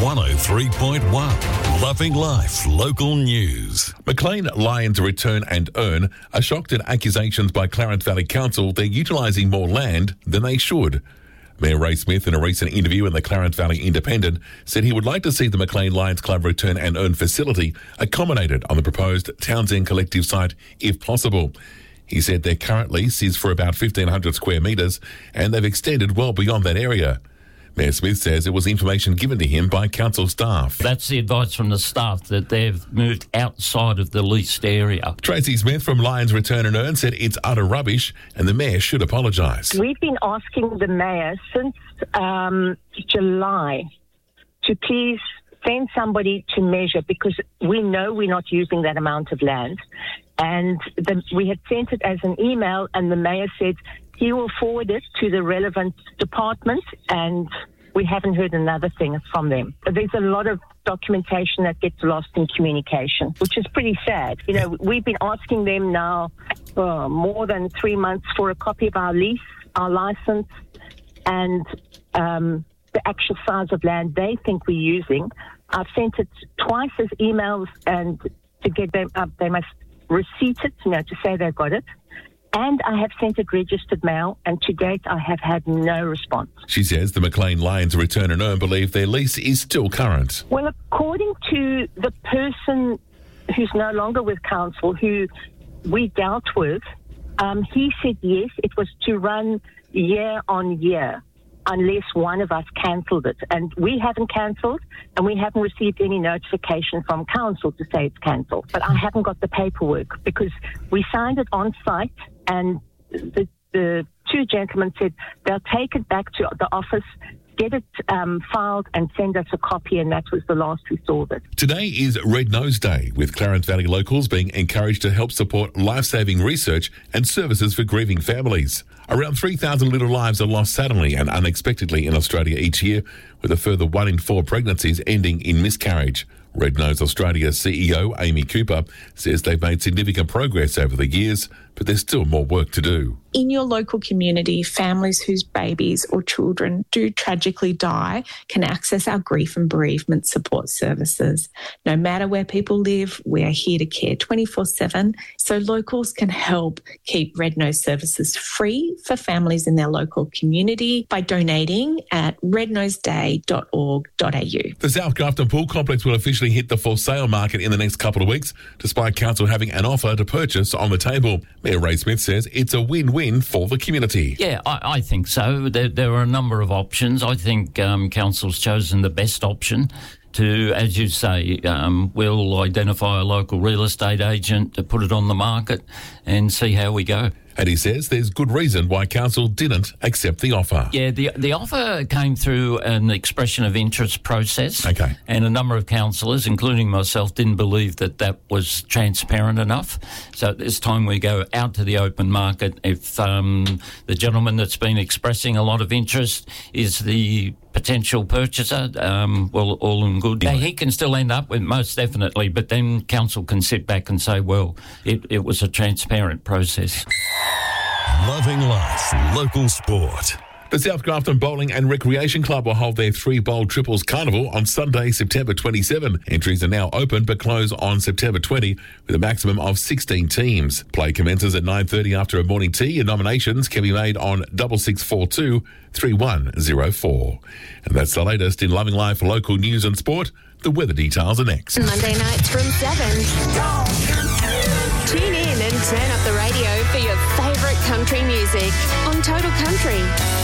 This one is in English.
103.1. Loving Life Local News. Maclean Lions Return and Earn are shocked at accusations by Clarence Valley Council they're utilising more land than they should. Mayor Ray Smith, in a recent interview in the Clarence Valley Independent, said he would like to see the Maclean Lions Club Return and Earn facility accommodated on the proposed Townsend Collective site if possible. He said their current lease is for about 1,500 square metres and they've extended well beyond that area. Mayor Smith says it was information given to him by council staff. That's the advice from the staff, that they've moved outside of the leased area. Tracy Smith from Lions Return and Earn said it's utter rubbish and the mayor should apologise. We've been asking the mayor since July to please send somebody to measure, because we know we're not using that amount of land. And we had sent it as an email, and the mayor said he will forward it to the relevant department, and we haven't heard another thing from them. There's a lot of documentation that gets lost in communication, which is pretty sad. You know, we've been asking them now more than 3 months for a copy of our lease, our license, and the actual size of land they think we're using. I've sent it twice as emails, and to get them up, they must receipt it, to say they've got it. And I have sent it registered mail, and to date I have had no response. She says the Maclean Lions Return and Earn believe their lease is still current. Well, according to the person who's no longer with council, who we dealt with, he said yes, it was to run year on year, unless one of us cancelled it. And we haven't cancelled, and we haven't received any notification from council to say it's cancelled. But I haven't got the paperwork, because we signed it on site, and the two gentlemen said they'll take it back to the office, get it filed and send us a copy, and that was the last we saw of it. Today is Red Nose Day, with Clarence Valley locals being encouraged to help support life-saving research and services for grieving families. Around 3,000 little lives are lost suddenly and unexpectedly in Australia each year, with a further 1 in 4 pregnancies ending in miscarriage. Red Nose Australia CEO Amy Cooper says they've made significant progress over the years, but there's still more work to do. In your local community, families whose babies or children do tragically die can access our grief and bereavement support services. No matter where people live, we are here to care 24/7, so locals can help keep Red Nose services free for families in their local community by donating at rednoseday.org.au. The South Grafton Pool Complex will officially hit the for sale market in the next couple of weeks, despite council having an offer to purchase on the table. Mayor Ray Smith says it's a win-win for the community. Yeah, I think so. There are a number of options. I think council's chosen the best option to, as you say, we'll identify a local real estate agent to put it on the market and see how we go. And he says there's good reason why council didn't accept the offer. Yeah, the offer came through an expression of interest process. Okay. And a number of councillors, including myself, didn't believe that was transparent enough. So at this time we go out to the open market. If the gentleman that's been expressing a lot of interest is the potential purchaser, well, all in good. Yeah. He can still end up with, most definitely, but then council can sit back and say, well, it was a transparent process. Loving life, local sport. The South Grafton Bowling and Recreation Club will hold their 3 Bowl Triples Carnival on Sunday, September 27. Entries are now open but close on September 20 with a maximum of 16 teams. Play commences at 9:30 after a morning tea, and nominations can be made on 6642 3104. And that's the latest in Loving Life local news and sport. The weather details are next. Monday nights from 7. Tune in and turn up the radio for your favourite country music on Total Country.